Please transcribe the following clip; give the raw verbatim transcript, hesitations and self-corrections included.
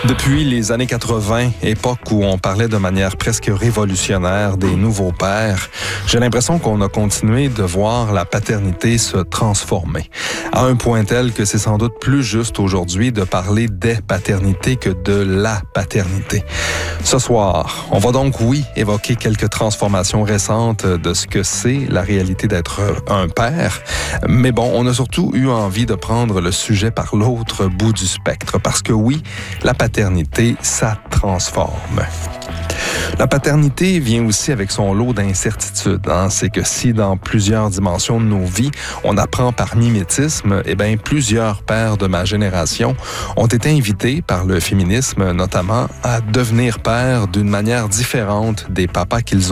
Depuis les années quatre-vingt, époque où on parlait de manière presque révolutionnaire des nouveaux pères, j'ai l'impression qu'on a continué de voir la paternité se transformer. À un point tel que c'est sans doute plus juste aujourd'hui de parler des paternités que de la paternité. Ce soir, on va donc, oui, évoquer quelques transformations récentes de ce que c'est la réalité d'être un père. Mais bon, on a surtout eu envie de prendre le sujet par l'autre bout du spectre. Parce que oui, la paternité, ça transforme. La paternité vient aussi avec son lot d'incertitudes. Hein? C'est que si dans plusieurs dimensions de nos vies, on apprend par mimétisme, eh bien, plusieurs pères de ma génération ont été invités par le féminisme, notamment, à devenir pères d'une manière différente des papas qu'ils ont